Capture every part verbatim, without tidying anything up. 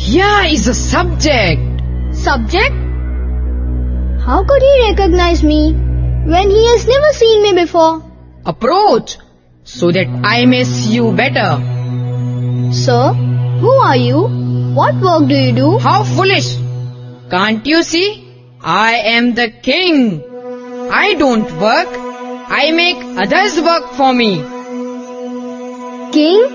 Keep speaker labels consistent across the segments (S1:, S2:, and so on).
S1: Here is a subject.
S2: Subject? How could he recognize me when he has never seen me before?
S1: Approach, so that I may see you better.
S2: Sir, who are you? What work do you do?
S1: How foolish! Can't you see? I am the king. I don't work. I make others work for me.
S2: King?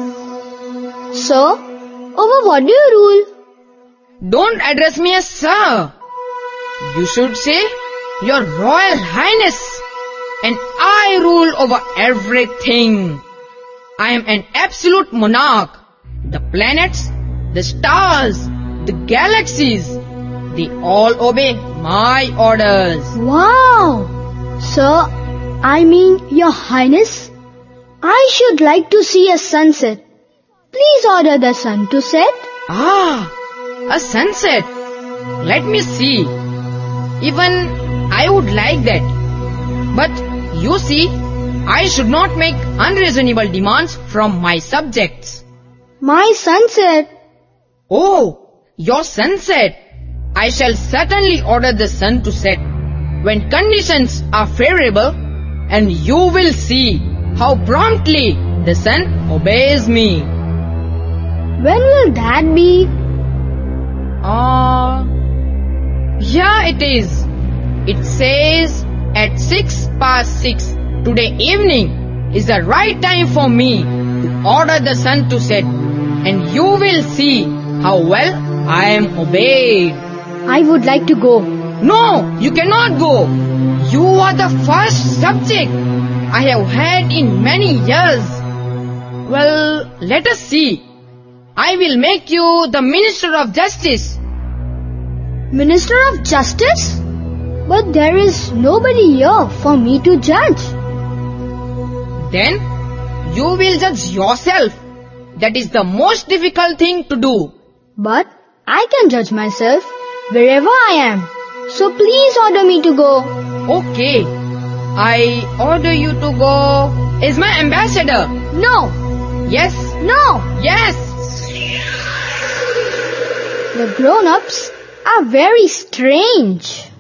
S2: Sir, over what do you rule?
S1: Don't address me as sir. You should say, Your Royal Highness. And I rule over everything. I am an absolute monarch. The planets, the stars, the galaxies, they all obey my orders.
S2: Wow! Sir, I mean, Your Highness, I should like to see a sunset. Please order the sun to set.
S1: Ah, a sunset. Let me see. Even I would like that. But you see, I should not make unreasonable demands from my subjects.
S2: My sunset.
S1: Oh, your sunset. I shall certainly order the sun to set when conditions are favorable, and you will see how promptly the sun obeys me.
S2: When will that be?
S1: Ah, uh, here it is. It says at six past six today evening is the right time for me to order the sun to set, and you will see how well I am obeyed.
S2: I would like to go.
S1: No, you cannot go. You are the first subject I have had in many years. Well, let us see. I will make you the Minister of Justice.
S2: Minister of Justice? But there is nobody here for me to judge.
S1: Then you will judge yourself. That is the most difficult thing to do.
S2: But I can judge myself wherever I am. So please order me to go.
S1: Okay. I order you to go as my ambassador.
S2: No.
S1: Yes.
S2: No.
S1: Yes.
S2: The grown-ups are very strange.